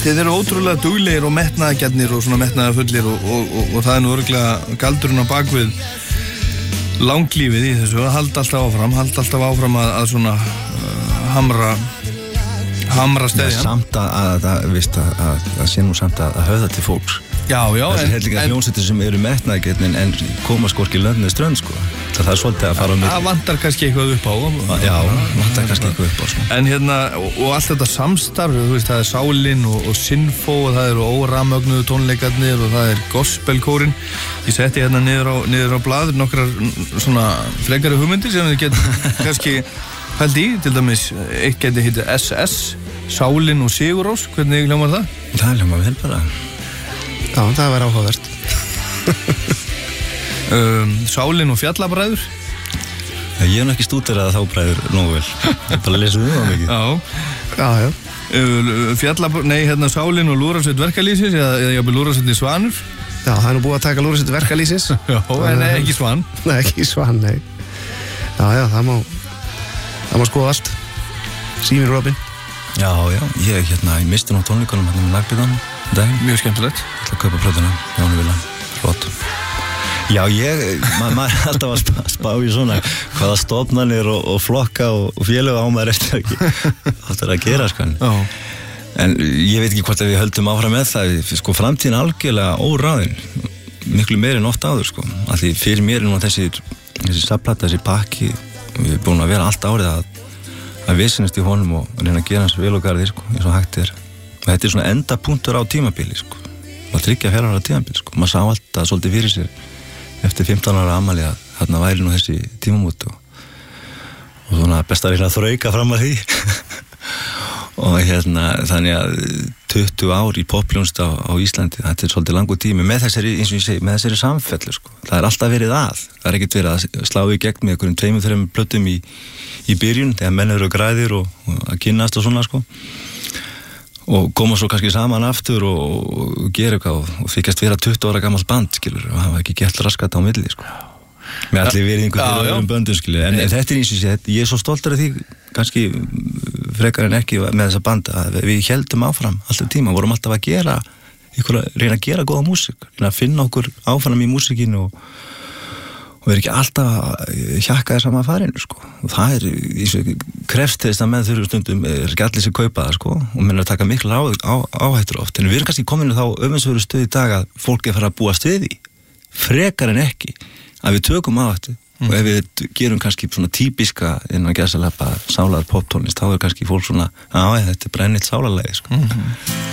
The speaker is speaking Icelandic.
Þið eru ótrúlega duglegir og metnaðargjarnir og svona metnaðarfullir og það nú örugglega galdurinn á bakvið langlífið í þessu að halda alltaf áfram að svona hamra steðjan. Samt að sé nú samt að höfða til fólks. Já, þessi hellingar hljómsveitir sem eru metnaðargjarnir en koma sko ekki löndið strönd sko. Það er svolítið að fara á milli. Það vantar kannski eitthvað upp á. Já, vantar kannski eitthvað upp á sko. En og allt þetta samstarf, þú veist, það er Sálin og Sinfó og það eru óramögnuðu tónleikarnir og það er gospelkórinn. Ég setti niður á blað nokkrar svona frekari hugmyndir sem þið getur kannski pælt í, til dæmis eitt geti hitið SS, Sálin og Sigurrós, hvernig hljómar það? Það hljómar vel bara. Já, það var áhugavert. Sálin og Fjallabræður. Ég hef ekki stúderað þá bræður nógu vel. Ég bara lesa það mikið. Já. Sálin og Lúðrasveit verkalýsins eða jafnvel Lúðrasveit Svanur. Já, það er nú búið að taka Lúðrasveit verkalýsins. Já, en ekki Svan. Nei, ekki Svan, nei. Já, það má skoða allt. Símir Robin. Já, ég misti nú tónleikunum með Lagbyðanum. Mjög skemmtilegt. Ég ætla að kaupa plötuna, Jónu Villan, flott. Já, maður er alltaf að spá í svona hvaða stofnanir og flokka og félög á maður eftir að gera, sko. En ég veit ekki hvort að við höldum áfram með það, sko, framtíðin algjörlega óráðin, miklu meiri en oft áður, sko. Af því fyrir mér er nú þessi safnplata, þessi pakki, við erum búin að vera allt árið að visinast í honum og reyna að gera hans vel og garði, sko, eins og hægt er. Og þetta er svona endapunktur á tímabili, sko. Og 3 ára tímabili, sko. Maður sá alltaf svolítið fyrir sér eftir 15 ára afmæli að þarna væri nú þessi tímamót og svona best að þrauka fram að því. Og þannig að 20 ár í poppljónst á Íslandi, þetta er svolítið langur tími með þessari, eins og ég segi, með þessari samfellu, sko. Það er alltaf verið það er ekkert verið að slá í gegn með einhverjum 2-3 plötum í byrjun þegar menn eru græðir og að kynnast og svona, sko. Og koma svo kannski saman aftur og gera eitthvað og þykjast vera 20 ára gamalt band, skilur, og hafa ekki gert raskat á milli, sko. Með allir verið einhverjum böndum, skilur. En þetta er eins og ég er svo stoltur af því, kannski frekar en ekki með þessa band, að við héldum áfram alltaf tíma, vorum alltaf að reyna að gera góða músík, reyna að finna okkur áfram í músíkinu og við erum ekki alltaf að hjakka þess að maður farinu, sko. Og það er eins og krefst þess að með þurru stundum er ekki allir sem kaupa það, sko, og menn að taka miklu áhættur oft. En við erum kannski komin þá öfundsveru stöð í dag að fólk er fara að búast við því, frekar en ekki, að við tökum áhættu. Og ef við gerum kannski svona típiska innan gæsalappa sálar poptónlist, þá er kannski fólk svona, þetta er brennilt sálarlegi, sko.